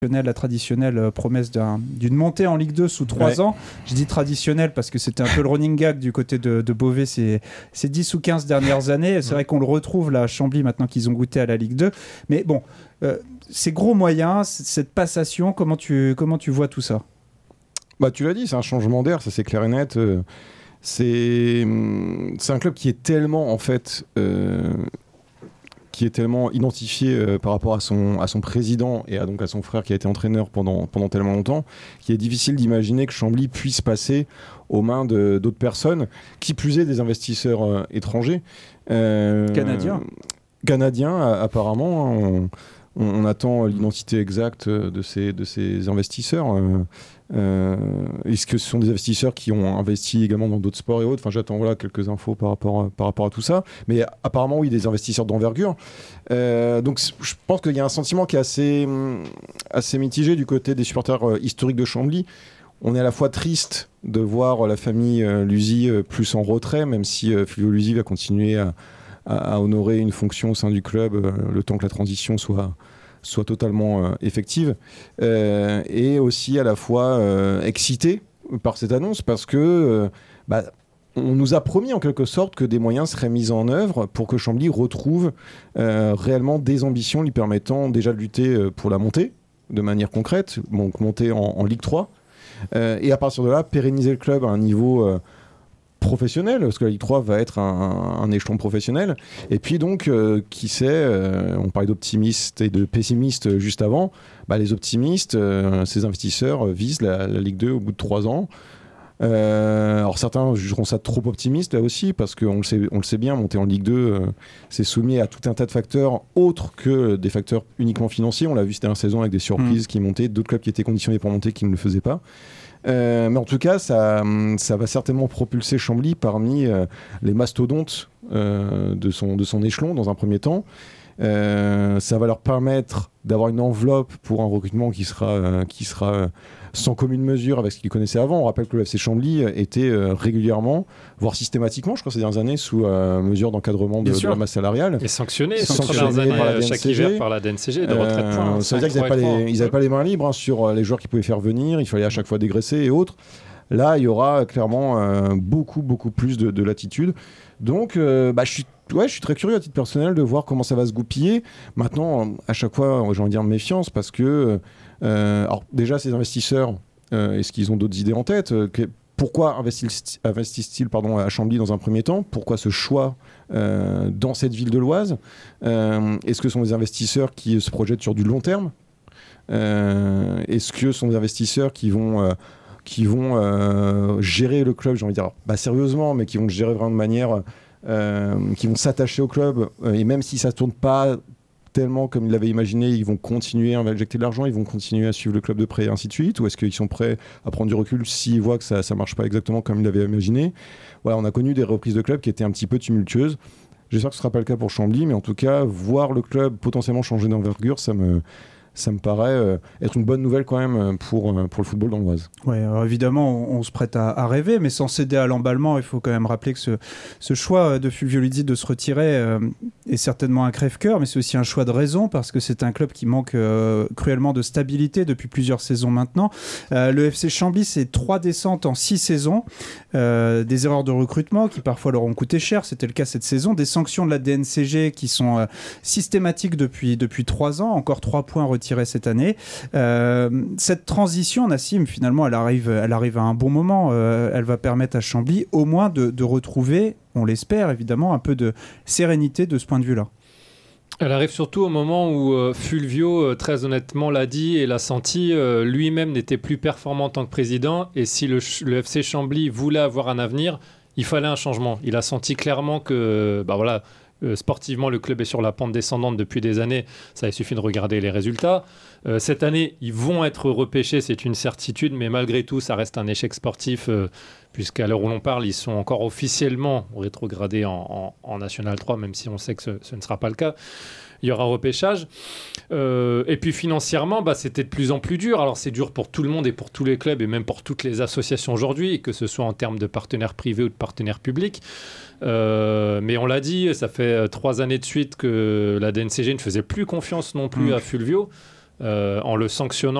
la traditionnelle promesse d'une montée en Ligue 2 sous 3 ans. Je dis traditionnelle parce que c'était un peu le running gag du côté de Beauvais ces 10 ou 15 dernières années. C'est vrai qu'on le retrouve là à Chambly maintenant qu'ils ont goûté à la Ligue 2. Mais bon, ces gros moyens, cette passation, comment tu vois tout ça ? Tu l'as dit, c'est un changement d'air, ça c'est clair et net. C'est un club qui est tellement en fait... qui est tellement identifié par rapport à son président et donc à son frère qui a été entraîneur pendant tellement longtemps, qu'il est difficile d'imaginer que Chambly puisse passer aux mains d'autres personnes, qui plus est des investisseurs étrangers. Canadiens, apparemment. On attend l'identité exacte de ces investisseurs. Est-ce que ce sont des investisseurs qui ont investi également dans d'autres sports et autres ? Enfin, j'attends quelques infos par rapport à tout ça. Mais apparemment, oui, des investisseurs d'envergure. Donc, je pense qu'il y a un sentiment qui est assez mitigé du côté des supporters historiques de Chambly. On est à la fois triste de voir la famille Luzy plus en retrait, même si Fulvio Luzy va continuer à honorer une fonction au sein du club le temps que la transition soit totalement effective, et aussi à la fois excité par cette annonce parce que on nous a promis en quelque sorte que des moyens seraient mis en œuvre pour que Chambly retrouve réellement des ambitions lui permettant déjà de lutter pour la montée de manière concrète, donc monter en Ligue 3, et à partir de là pérenniser le club à un niveau professionnel, parce que la Ligue 3 va être un échelon professionnel. Et puis donc, qui sait, on parlait d'optimistes et de pessimistes juste avant, les optimistes, ces investisseurs visent la Ligue 2 au bout de 3 ans. Alors certains jugeront ça trop optimiste là aussi, parce qu'on le sait bien, monter en Ligue 2, c'est soumis à tout un tas de facteurs autres que des facteurs uniquement financiers. On l'a vu cette dernière saison avec des surprises qui montaient, d'autres clubs qui étaient conditionnés pour monter qui ne le faisaient pas. Mais en tout cas, ça va certainement propulser Chambly parmi les mastodontes de son échelon dans un premier temps. Ça va leur permettre d'avoir une enveloppe pour un recrutement qui sera sans commune mesure avec ce qu'ils connaissaient avant. On rappelle que le FC Chambly était régulièrement, voire systématiquement, je crois, ces dernières années, sous mesure d'encadrement de la masse salariale. Et sanctionné par la DNCG, chaque hiver par la DNCG de retrait de points. Ça veut dire qu'ils n'avaient pas les mains libres sur les joueurs qu'ils pouvaient faire venir. Il fallait à chaque fois dégraisser et autres. Là, il y aura clairement beaucoup plus de latitude. Donc, je suis très curieux à titre personnel de voir comment ça va se goupiller. Maintenant, à chaque fois, j'ai envie de dire méfiance parce que, alors déjà, ces investisseurs, est-ce qu'ils ont d'autres idées en tête ? Pourquoi investissent-ils à Chambly dans un premier temps ? Pourquoi ce choix dans cette ville de l'Oise ? Est-ce que ce sont des investisseurs qui se projettent sur du long terme ? Est-ce que ce sont des investisseurs qui vont gérer le club, j'ai envie de dire, sérieusement, mais qui vont le gérer vraiment de manière... qui vont s'attacher au club, et même si ça ne tourne pas tellement comme ils l'avaient imaginé, ils vont continuer à injecter de l'argent, ils vont continuer à suivre le club de près et ainsi de suite, ou est-ce qu'ils sont prêts à prendre du recul s'ils voient que ça ne marche pas exactement comme ils l'avaient imaginé ? Voilà, on a connu des reprises de club qui étaient un petit peu tumultueuses. J'espère que ce ne sera pas le cas pour Chambly, mais en tout cas, voir le club potentiellement changer d'envergure, ça me paraît être une bonne nouvelle quand même pour le football dans l'Oise. Ouais, alors évidemment, on se prête à rêver, mais sans céder à l'emballement, il faut quand même rappeler que ce choix de Fulvio Luzy de se retirer est certainement un crève-cœur, mais c'est aussi un choix de raison, parce que c'est un club qui manque cruellement de stabilité depuis plusieurs saisons maintenant. Le FC Chambly, c'est 3 descentes en 6 saisons, des erreurs de recrutement qui parfois leur ont coûté cher, c'était le cas cette saison, des sanctions de la DNCG qui sont systématiques depuis 3 ans, encore 3 points retiré cette année. Cette transition, Nassim, finalement, elle arrive à un bon moment. Elle va permettre à Chambly au moins de retrouver, on l'espère évidemment, un peu de sérénité de ce point de vue-là. Elle arrive surtout au moment où Fulvio, très honnêtement, l'a dit et l'a senti, lui-même n'était plus performant en tant que président, et si le FC Chambly voulait avoir un avenir, il fallait un changement. Il a senti clairement que, sportivement, le club est sur la pente descendante depuis des années. Ça, il suffit de regarder les résultats. Cette année, ils vont être repêchés, c'est une certitude, mais malgré tout, ça reste un échec sportif, puisqu'à l'heure où l'on parle, ils sont encore officiellement rétrogradés en National 3, même si on sait que ce ne sera pas le cas. Il y aura un repêchage. Et puis financièrement, c'était de plus en plus dur. Alors c'est dur pour tout le monde et pour tous les clubs et même pour toutes les associations aujourd'hui, que ce soit en termes de partenaires privés ou de partenaires publics. Mais on l'a dit, ça fait 3 années de suite que la DNCG ne faisait plus confiance non plus à Fulvio. en le sanctionnant